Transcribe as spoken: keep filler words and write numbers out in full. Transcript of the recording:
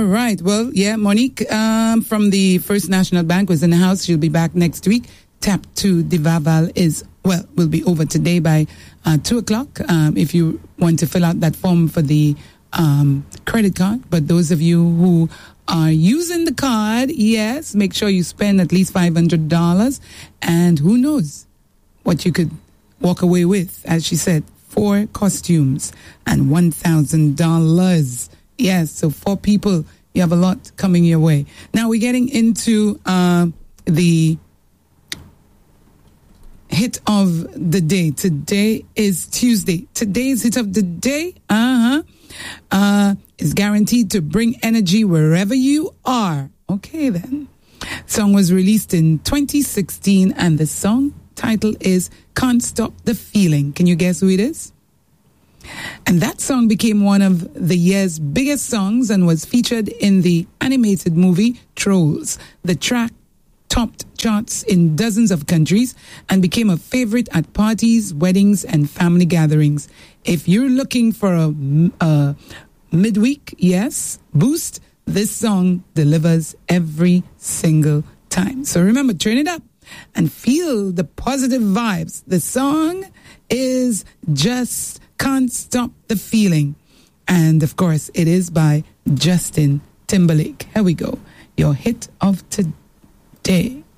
All right. Well, yeah, Monique um, from the First National Bank was in the house. She'll be back next week. Tap two Divaval is, well, will be over today by uh, two o'clock um, if you want to fill out that form for the um, credit card. But those of you who are using the card, yes, make sure you spend at least five hundred dollars. And who knows what you could walk away with, as she said, four costumes and one thousand dollars. Yes, so four people, you have a lot coming your way. Now we're getting into uh, the hit of the day. Today is Tuesday. Today's hit of the day uh-huh, uh, is guaranteed to bring energy wherever you are. Okay, then. Song was released in twenty sixteen, and the song title is Can't Stop the Feeling. Can you guess who it is? And that song became one of the year's biggest songs and was featured in the animated movie Trolls. The track topped charts in dozens of countries and became a favorite at parties, weddings, and family gatherings. If you're looking for a, a midweek, yes, boost, this song delivers every single time. So remember, turn it up and feel the positive vibes. The song is just Can't Stop the Feeling. And of course, it is by Justin Timberlake. Here we go. Your hit of today.